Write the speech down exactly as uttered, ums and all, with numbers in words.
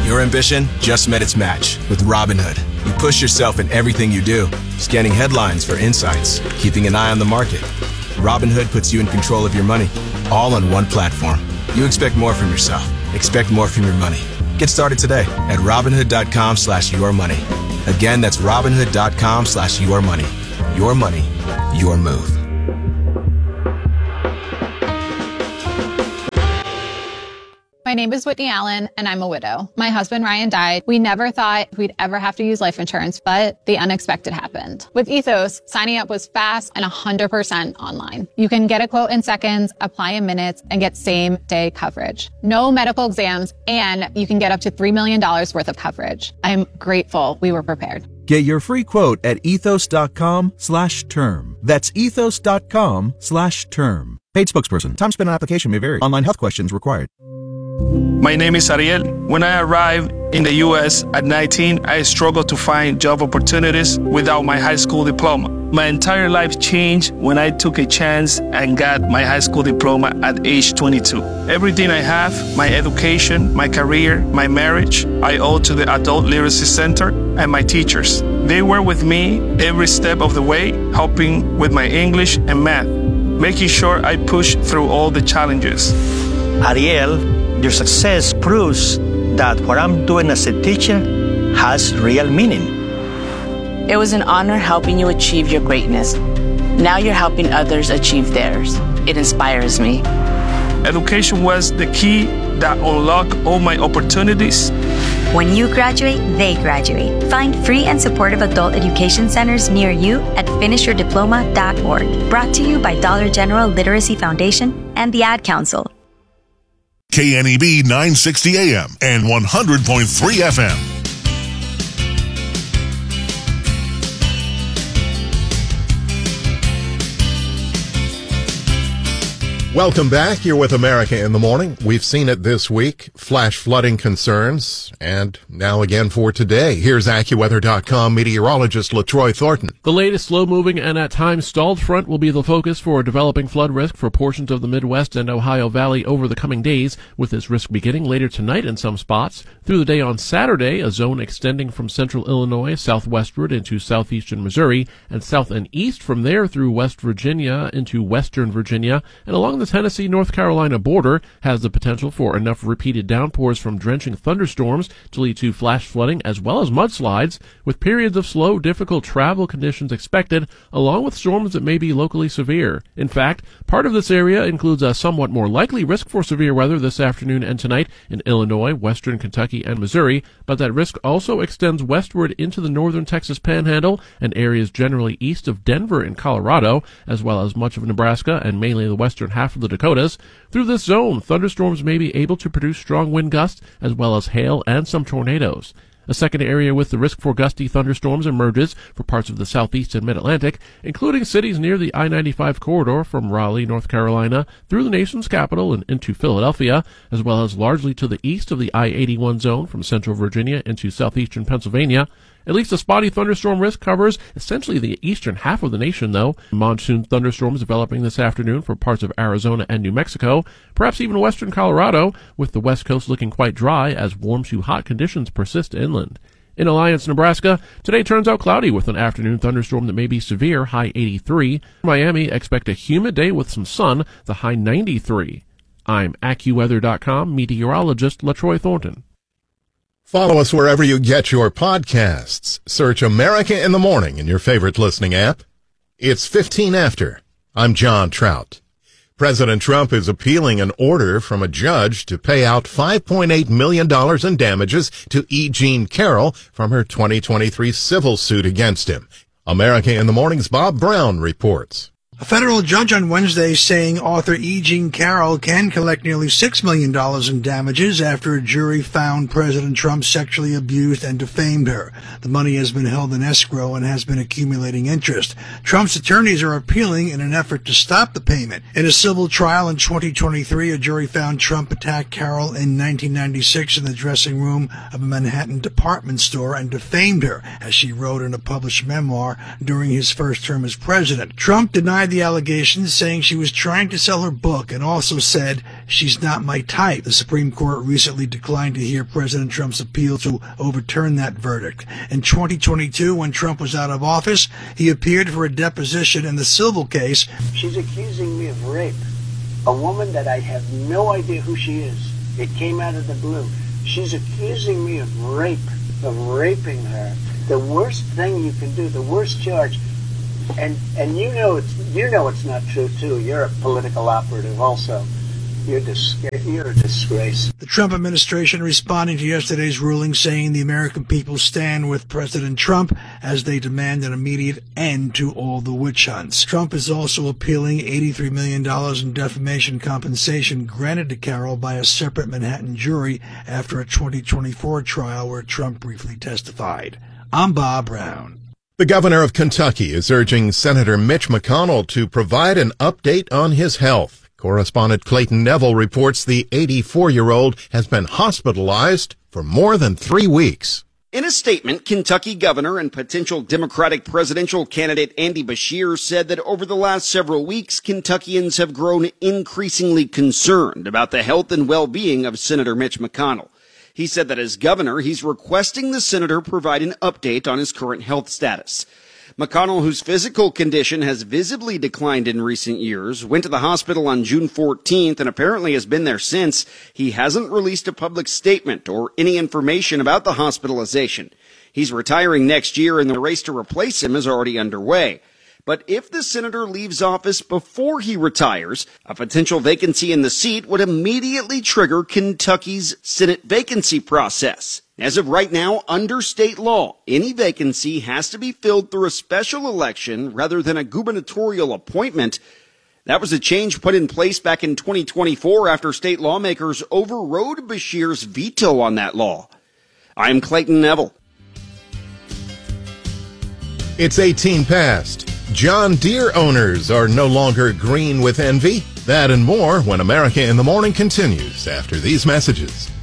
Your ambition just met its match with Robinhood. You push yourself in everything you do, scanning headlines for insights, keeping an eye on the market. Robinhood puts you in control of your money, all on one platform. You expect more from yourself. Expect more from your money. Get started today at Robinhood.com slash your money. Again, that's Robinhood.com slash your money. Your money, your move. My name is Whitney Allen, and I'm a widow. My husband, Ryan, died. We never thought we'd ever have to use life insurance, but the unexpected happened. With Ethos, signing up was fast and one hundred percent online. You can get a quote in seconds, apply in minutes, and get same-day coverage. No medical exams, and you can get up to three million dollars worth of coverage. I'm grateful we were prepared. Get your free quote at ethos.com slash term. That's ethos.com slash term. Paid spokesperson. Time spent on application may vary. Online health questions required. My name is Ariel. When I arrived in the U S at nineteen, I struggled to find job opportunities without my high school diploma. My entire life changed when I took a chance and got my high school diploma at age twenty-two. Everything I have, my education, my career, my marriage, I owe to the Adult Literacy Center and my teachers. They were with me every step of the way, helping with my English and math, making sure I pushed through all the challenges. Ariel, your success proves that what I'm doing as a teacher has real meaning. It was an honor helping you achieve your greatness. Now you're helping others achieve theirs. It inspires me. Education was the key that unlocked all my opportunities. When you graduate, they graduate. Find free and supportive adult education centers near you at finish your diploma dot org. Brought to you by Dollar General Literacy Foundation and the Ad Council. K N E B nine sixty A M and one hundred point three F M. Welcome back. You're with America in the Morning. We've seen it this week, flash flooding concerns, and now again for today. Here's AccuWeather dot com meteorologist LaTroy Thornton. The latest slow-moving and at times stalled front will be the focus for developing flood risk for portions of the Midwest and Ohio Valley over the coming days, with this risk beginning later tonight in some spots. Through the day on Saturday, a zone extending from central Illinois southwestward into southeastern Missouri and south and east from there through West Virginia into western Virginia and along the Tennessee-North Carolina border has the potential for enough repeated downpours from drenching thunderstorms to lead to flash flooding as well as mudslides, with periods of slow, difficult travel conditions expected, along with storms that may be locally severe. In fact, part of this area includes a somewhat more likely risk for severe weather this afternoon and tonight in Illinois, western Kentucky, and Missouri, but that risk also extends westward into the northern Texas Panhandle and areas generally east of Denver in Colorado, as well as much of Nebraska and mainly the western half of the Dakotas. Through this zone, thunderstorms may be able to produce strong wind gusts as well as hail and some tornadoes. A second area with the risk for gusty thunderstorms emerges for parts of the southeast and mid-Atlantic, including cities near the I ninety-five corridor from Raleigh, North Carolina, through the nation's capital and into Philadelphia, as well as largely to the east of the I eighty-one zone from central Virginia into southeastern Pennsylvania. At least a spotty thunderstorm risk covers essentially the eastern half of the nation, though. Monsoon thunderstorms developing this afternoon for parts of Arizona and New Mexico, perhaps even western Colorado, with the west coast looking quite dry as warm to hot conditions persist inland. In Alliance, Nebraska, today turns out cloudy with an afternoon thunderstorm that may be severe, high eighty-three. Miami, expect a humid day with some sun, the high ninety-three. I'm AccuWeather dot com meteorologist LaTroy Thornton. Follow us wherever you get your podcasts. Search America in the Morning in your favorite listening app. It's fifteen after. I'm John Trout. President Trump is appealing an order from a judge to pay out five point eight million dollars in damages to E. Jean Carroll from her twenty twenty-three civil suit against him. America in the Morning's Bob Brown reports. A federal judge on Wednesday saying author E. Jean Carroll can collect nearly six million dollars in damages after a jury found President Trump sexually abused and defamed her. The money has been held in escrow and has been accumulating interest. Trump's attorneys are appealing in an effort to stop the payment. In a civil trial in twenty twenty-three, a jury found Trump attacked Carroll in nineteen ninety-six in the dressing room of a Manhattan department store and defamed her, as she wrote in a published memoir during his first term as president. Trump denied denied the allegations, saying she was trying to sell her book, and also said, "She's not my type." The Supreme Court recently declined to hear President Trump's appeal to overturn that verdict. In twenty twenty-two, when Trump was out of office, he appeared for a deposition in the civil case. She's accusing me of rape. A woman that I have no idea who she is. It came out of the blue. She's accusing me of rape, of raping her. The worst thing you can do, the worst charge. And and you know it's you know it's not true too. You're a political operative also. You're dis- you're a disgrace. The Trump administration responding to yesterday's ruling, saying the American people stand with President Trump as they demand an immediate end to all the witch hunts. Trump is also appealing eighty-three million dollars in defamation compensation granted to Carroll by a separate Manhattan jury after a twenty twenty-four trial where Trump briefly testified. I'm Bob Brown. The governor of Kentucky is urging Senator Mitch McConnell to provide an update on his health. Correspondent Clayton Neville reports the eighty-four-year-old has been hospitalized for more than three weeks. In a statement, Kentucky governor and potential Democratic presidential candidate Andy Beshear said that over the last several weeks, Kentuckians have grown increasingly concerned about the health and well-being of Senator Mitch McConnell. He said that as governor, he's requesting the senator provide an update on his current health status. McConnell, whose physical condition has visibly declined in recent years, went to the hospital on June fourteenth and apparently has been there since. He hasn't released a public statement or any information about the hospitalization. He's retiring next year and the race to replace him is already underway. But if the senator leaves office before he retires, a potential vacancy in the seat would immediately trigger Kentucky's Senate vacancy process. As of right now, under state law, any vacancy has to be filled through a special election rather than a gubernatorial appointment. That was a change put in place back in twenty twenty-four after state lawmakers overrode Beshear's veto on that law. I'm Clayton Neville. It's eighteen past. John Deere owners are no longer green with envy. That and more when America in the Morning continues after these messages.